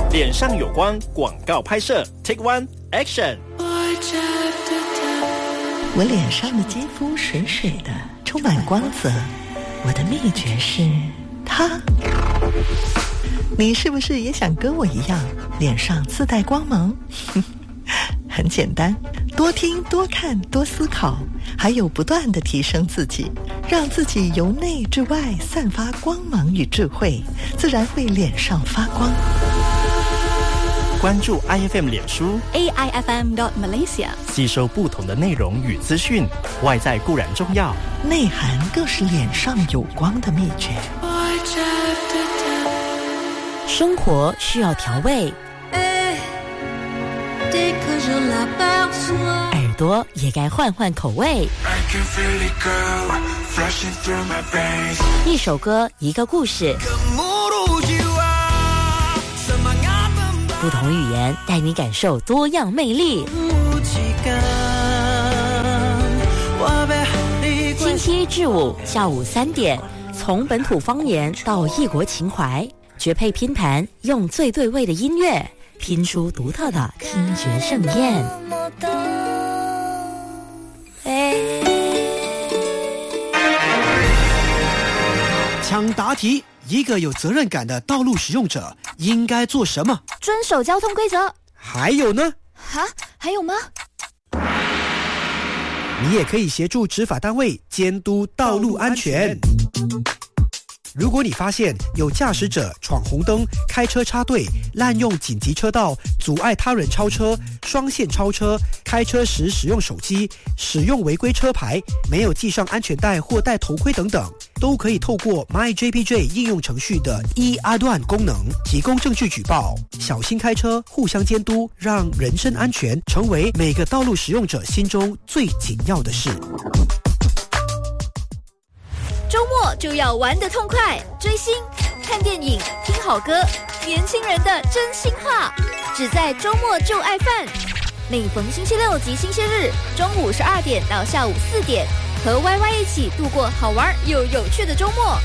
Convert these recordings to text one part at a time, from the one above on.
脸上有光广告拍摄 Take One Action。 我脸上的肌肤水水的，充满光泽，我的秘诀是它。你是不是也想跟我一样脸上自带光芒？很简单，多听多看多思考，还有不断地提升自己，让自己由内至外散发光芒与智慧，自然会脸上发光。 关注 IFM 脸书 AIFM.Malaysia， 吸收不同的内容与资讯，外在固然重要， 内涵更是脸上有光的秘诀。 生活需要调味，耳朵也该换换口味。一首歌，一个故事，不同语言带你感受多样魅力。星期一至五下午3点，从本土方言到异国情怀，绝配拼盘，用最对味的音乐拼出独特的听觉盛宴。 抢答题，一个有责任感的道路使用者应该做什么？ 遵守交通规则。 还有呢？ 还有吗？ 你也可以协助执法单位监督道路安全。如果你发现有驾驶者闯红灯、开车插队、滥用紧急车道、阻碍他人超车、双线超车、开车时使用手机、使用违规车牌、没有系上安全带或戴头盔等等，都可以透过 MyJPJ 应用程序的1A段功能提供证据举报。小心开车，互相监督，让人身安全成为每个道路使用者心中最紧要的事。 周末就要玩得痛快，追星、看电影、听好歌，年轻人的真心话，只在周末就爱饭。每逢星期六及星期日，中午12点到下午4点，和 YY 一起度过好玩又有趣的周末。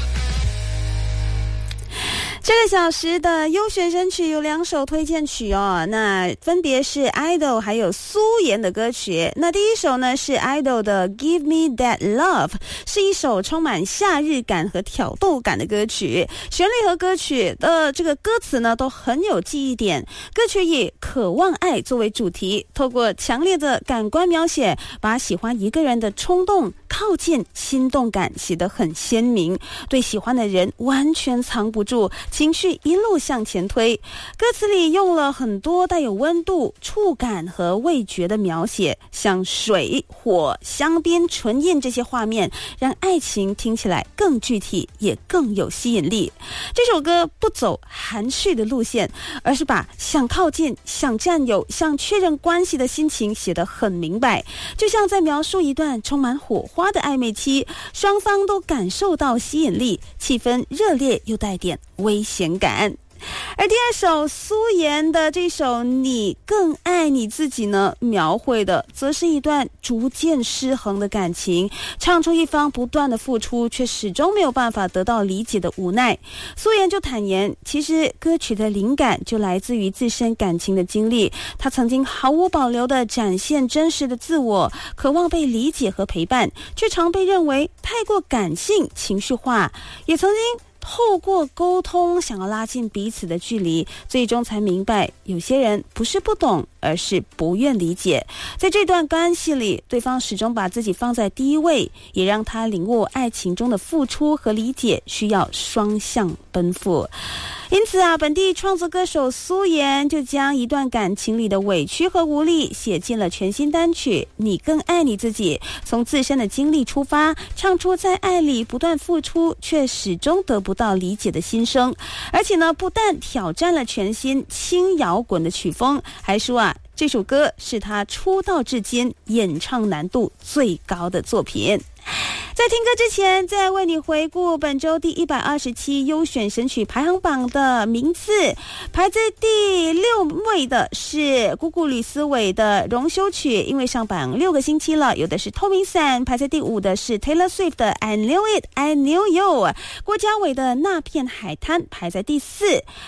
这个小时的优选神曲有2首推荐曲哦，那分别是 Idol 还有苏妍的歌曲。那第一首呢是 Idol 的 Give Me That Love， 是一首充满夏日感和挑逗感的歌曲，旋律和歌曲的这个歌词呢都很有记忆点。歌曲以渴望爱作为主题，透过强烈的感官描写，把喜欢一个人的冲动、靠近、心动感写得很鲜明，对喜欢的人完全藏不住，情绪一路向前推。歌词里用了很多带有温度、触感和味觉的描写，像水、火、香槟、唇印这些画面，让爱情听起来更具体，也更有吸引力。这首歌不走含蓄的路线，而是把想靠近、想占有、想确认关系的心情写得很明白，就像在描述一段充满火花的暧昧期，双方都感受到吸引力，气氛热烈又带点危险感。而第二首苏妍的这首你更爱你自己呢，描绘的则是一段逐渐失衡的感情，唱出一方不断的付出却始终没有办法得到理解的无奈。苏妍就坦言，其实歌曲的灵感就来自于自身感情的经历，她曾经毫无保留地展现真实的自我，渴望被理解和陪伴，却常被认为太过感性情绪化，也曾经透过沟通想要拉近彼此的距离，最终才明白有些人不是不懂，而是不愿理解。在这段关系里，对方始终把自己放在第一位，也让他领悟爱情中的付出和理解需要双向奔赴。因此本地创作歌手苏妍就将一段感情里的委屈和无力写进了全新单曲《你更爱你自己》，从自身的经历出发，唱出在爱里不断付出却始终得不到理解的心声。而且呢，不但挑战了全新轻摇滚的曲风，还说这首歌是他出道至今演唱难度最高的作品。在听歌之前，再为你回顾本周第127优选神曲排行榜的名次。排在第6位的是姑姑吕思伟的荣休曲，因为上榜6个星期了。有的是透明伞。排在第5的是 Taylor Swift 的 I Knew It I Knew You。郭嘉伟的那片海滩排在第4。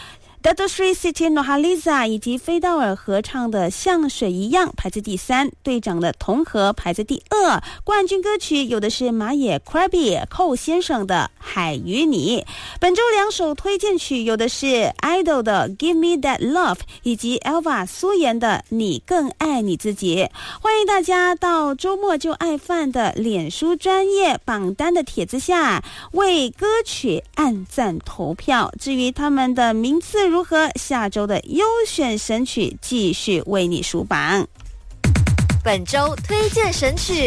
Dato Sri Siti Nurhaliza 以及菲道尔合唱的像水一样排在第3，队长的同和排在第2。冠军歌曲有的是马野 Krabi 寇先生的海与你。本周2首推荐曲有的是 Idol 的 Give Me That Love 以及 Elva 苏妍的你更爱你自己。欢迎大家到周末就爱饭的脸书专页榜单的帖子下为歌曲按赞投票，至于他们的名次如何，下周的优选神曲继续为你数榜。 本周推荐神曲。